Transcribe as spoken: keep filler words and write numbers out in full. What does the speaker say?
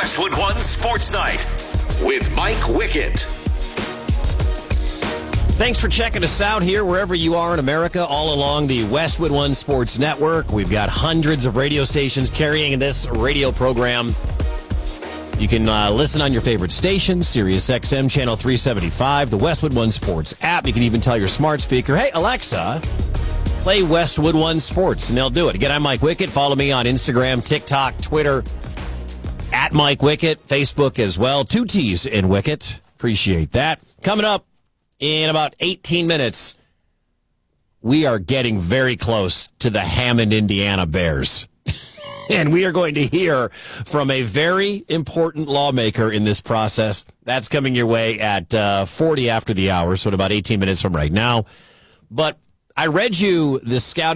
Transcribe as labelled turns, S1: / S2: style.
S1: Westwood One Sports Night with Mike Wickett.
S2: Thanks for checking us out here wherever you are in America, all along the Westwood One Sports Network. We've got hundreds of radio stations carrying this radio program. You can uh, listen on your favorite station, Sirius X M Channel three seventy-five, the Westwood One Sports app. You can even tell your smart speaker, hey, Alexa, play Westwood One Sports, and they'll do it. Again, I'm Mike Wickett. Follow me on Instagram, TikTok, Twitter, at Mike Wickett, Facebook as well. Two T's in Wickett. Appreciate that. Coming up in about eighteen minutes, we are getting very close to the Hammond, Indiana Bears. And we are going to hear from a very important lawmaker in this process. That's coming your way at uh, forty after the hour, so in about eighteen minutes from right now. But I read you the scout